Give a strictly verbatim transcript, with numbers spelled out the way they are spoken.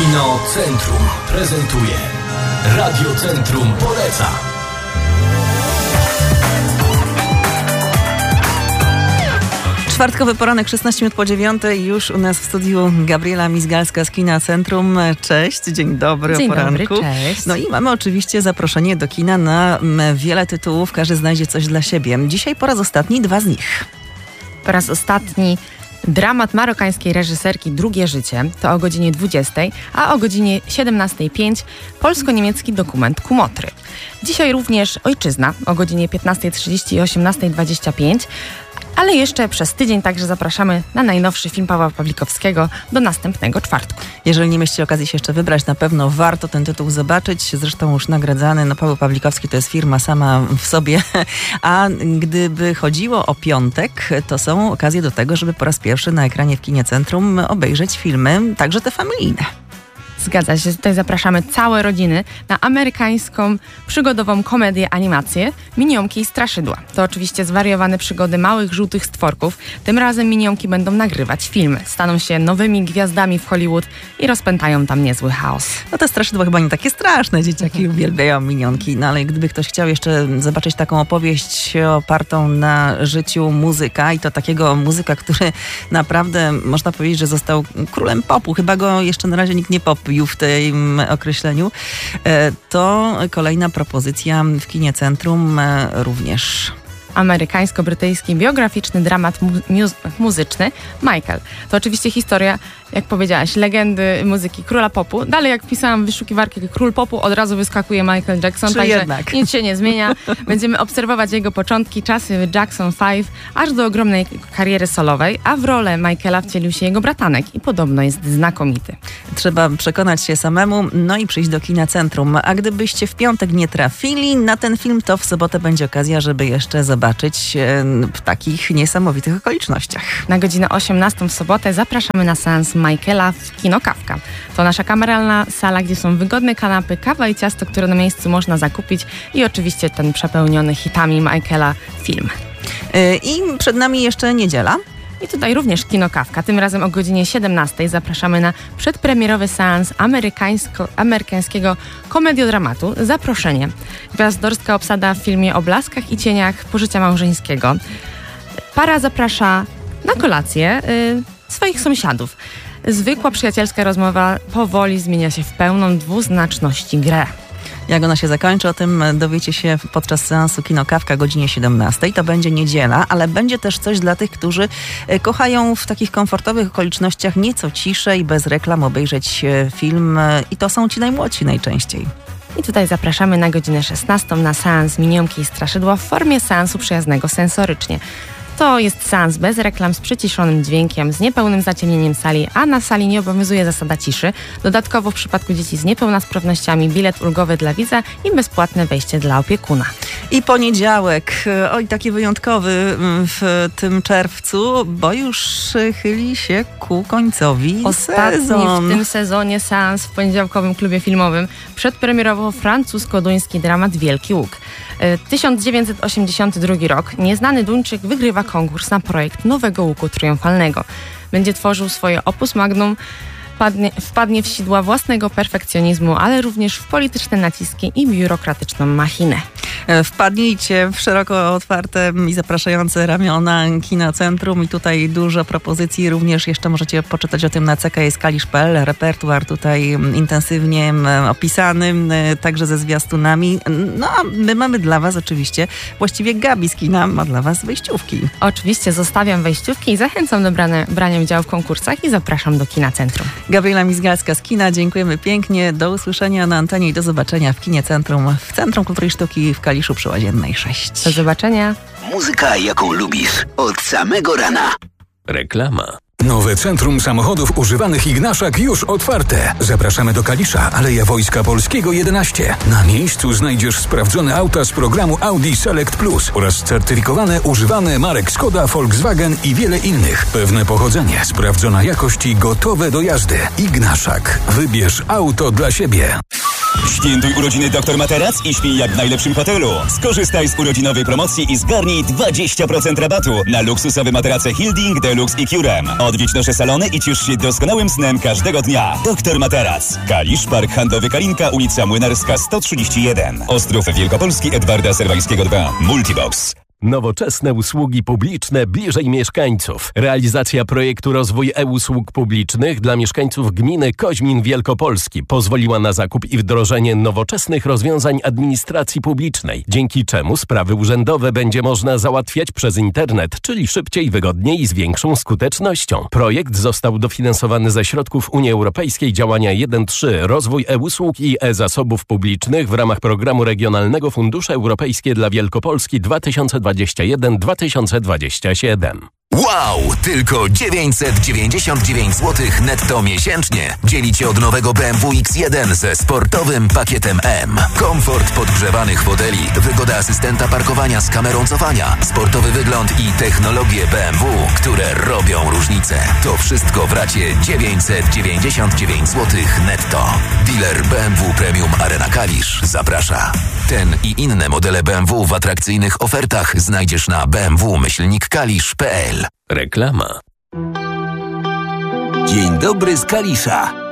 Kino Centrum prezentuje Radio Centrum poleca. Czwartkowy poranek, szesnaście minut po dziewiątej, już u nas w studiu Gabriela Mizgalska z Kina Centrum. Cześć, dzień dobry, dzień o poranku. Dobry, cześć. No i mamy oczywiście zaproszenie do kina na wiele tytułów, każdy znajdzie coś dla siebie. Dzisiaj po raz ostatni dwa z nich. Po raz ostatni dramat marokańskiej reżyserki Drugie życie, to o godzinie dwudziestej, a o godzinie siedemnastej pięć polsko-niemiecki dokument Kumotry. Dzisiaj również Ojczyzna o godzinie piętnastej trzydzieści i osiemnastej dwadzieścia pięć. Ale jeszcze przez tydzień także zapraszamy na najnowszy film Pawła Pawlikowskiego do następnego czwartku. Jeżeli nie mieliście okazji się jeszcze wybrać, na pewno warto ten tytuł zobaczyć. Zresztą już nagradzany. No, Paweł Pawlikowski to jest firma sama w sobie. A gdyby chodziło o piątek, to są okazje do tego, żeby po raz pierwszy na ekranie w Kinie Centrum obejrzeć filmy, także te familijne. Zgadza się, tutaj zapraszamy całe rodziny na amerykańską przygodową komedię, animację Minionki i straszydła. To oczywiście zwariowane przygody małych, żółtych stworków. Tym razem minionki będą nagrywać filmy. Staną się nowymi gwiazdami w Hollywood i rozpętają tam niezły chaos. No te straszydła chyba nie takie straszne. Dzieciaki uwielbiają minionki. No ale gdyby ktoś chciał jeszcze zobaczyć taką opowieść opartą na życiu muzyka i to takiego muzyka, który naprawdę można powiedzieć, że został królem popu. Chyba go jeszcze na razie nikt nie popił w tym określeniu, to kolejna propozycja w Kinie Centrum również. Amerykańsko-brytyjski biograficzny dramat mu- mu- muzyczny Michael. To oczywiście historia, jak powiedziałaś, legendy muzyki króla popu. Dalej jak wpisałam w wyszukiwarkę król popu, od razu wyskakuje Michael Jackson, Czy także jednak? nic się nie zmienia. Będziemy obserwować jego początki, czasy Jackson pięć, aż do ogromnej kariery solowej, a w rolę Michaela wcielił się jego bratanek i podobno jest znakomity. Trzeba przekonać się samemu, no i przyjść do Kina Centrum. A gdybyście w piątek nie trafili na ten film, to w sobotę będzie okazja, żeby jeszcze zobaczyć w takich niesamowitych okolicznościach. Na godzinę osiemnastą w sobotę zapraszamy na seans Michaela w Kino Kawka. To nasza kameralna sala, gdzie są wygodne kanapy, kawa i ciasto, które na miejscu można zakupić i oczywiście ten przepełniony hitami Michaela film. I przed nami jeszcze niedziela. I tutaj również Kino Kawka. Tym razem o godzinie siedemnastej zapraszamy na przedpremierowy seans amerykańskiego komediodramatu Zaproszenie. Gwiazdorska obsada w filmie o blaskach i cieniach pożycia małżeńskiego. Para zaprasza na kolację y, swoich sąsiadów. Zwykła przyjacielska rozmowa powoli zmienia się w pełną dwuznaczności grę. Jak ona się zakończy, o tym dowiecie się podczas seansu Kino Kawka o godzinie siedemnastej. To będzie niedziela, ale będzie też coś dla tych, którzy kochają w takich komfortowych okolicznościach nieco ciszej, bez reklam obejrzeć film i to są ci najmłodsi najczęściej. I tutaj zapraszamy na godzinę szesnastą na seans Minionki i straszydła w formie seansu przyjaznego sensorycznie. To jest seans bez reklam, z przyciszonym dźwiękiem, z niepełnym zaciemnieniem sali, a na sali nie obowiązuje zasada ciszy. Dodatkowo w przypadku dzieci z niepełnosprawnościami bilet ulgowy dla widza i bezpłatne wejście dla opiekuna. I poniedziałek, oj taki wyjątkowy w tym czerwcu, bo już chyli się ku końcowi Ostatni sezon. w tym sezonie seans w poniedziałkowym klubie filmowym. Przedpremierowo francusko-duński dramat Wielki Łuk. tysiąc dziewięćset osiemdziesiąty drugi rok. Nieznany Duńczyk wygrywa konkurs na projekt nowego łuku triumfalnego. Będzie tworzył swoje opus magnum, wpadnie, wpadnie w sidła własnego perfekcjonizmu, ale również w polityczne naciski i biurokratyczną machinę. Wpadnijcie w szeroko otwarte i zapraszające ramiona Kina Centrum i tutaj dużo propozycji. Również jeszcze możecie poczytać o tym na c k s kalisz kropka p l. Repertuar tutaj intensywnie opisany, także ze zwiastunami. No a my mamy dla was oczywiście, właściwie Gabi z Kina ma dla was wejściówki. Oczywiście zostawiam wejściówki i zachęcam do brania, brania udziału w konkursach i zapraszam do Kina Centrum. Gabriela Mizgalska z Kina, dziękujemy pięknie. Do usłyszenia na antenie i do zobaczenia w Kinie Centrum, w Centrum Kultury i Sztuki w Kaliszu przy Łaziennej sześć. Do zobaczenia. Muzyka, jaką lubisz, od samego rana. Reklama. Nowe Centrum Samochodów Używanych Ignaszak już otwarte. Zapraszamy do Kalisza, Aleja Wojska Polskiego jedenaście. Na miejscu znajdziesz sprawdzone auta z programu Audi Select Plus oraz certyfikowane używane marek Skoda, Volkswagen i wiele innych. Pewne pochodzenie, sprawdzona jakość i gotowe do jazdy. Ignaszak. Wybierz auto dla siebie. Świętuj urodziny Doktor Materac i śpij jak w najlepszym hotelu. Skorzystaj z urodzinowej promocji i zgarnij dwadzieścia procent rabatu na luksusowe materace Hilding, Deluxe i Curem. Odwiedź nasze salony i ciesz się doskonałym snem każdego dnia. Doktor Materac. Kalisz, Park Handlowy Kalinka, ulica Młynarska sto trzydzieści jeden. Ostrów Wielkopolski, Edwarda Serwańskiego dwa. Multibox. Nowoczesne usługi publiczne bliżej mieszkańców. Realizacja projektu Rozwój e-usług publicznych dla mieszkańców gminy Koźmin Wielkopolski pozwoliła na zakup i wdrożenie nowoczesnych rozwiązań administracji publicznej, dzięki czemu sprawy urzędowe będzie można załatwiać przez internet, czyli szybciej, wygodniej i z większą skutecznością. Projekt został dofinansowany ze środków Unii Europejskiej działania jeden trzy Rozwój e-usług i e-zasobów publicznych w ramach Programu Regionalnego Fundusze Europejskie dla Wielkopolski dwa tysiące dwudziesty pierwszy do dwa tysiące dwudziestego siódmego. Wow! Tylko dziewięćset dziewięćdziesiąt dziewięć złotych netto miesięcznie. Dzielicie od nowego B M W X jeden ze sportowym pakietem M. Komfort podgrzewanych foteli, wygoda asystenta parkowania z kamerą cofania, sportowy wygląd i technologie B M W, które robią różnicę. To wszystko w racie dziewięćset dziewięćdziesiąt dziewięć złotych netto. Dealer B M W Premium Arena Kalisz zaprasza. Ten i inne modele B M W w atrakcyjnych ofertach znajdziesz na b m w myślnik kalisz kropka p l. Reklama. Dzień dobry z Kalisza.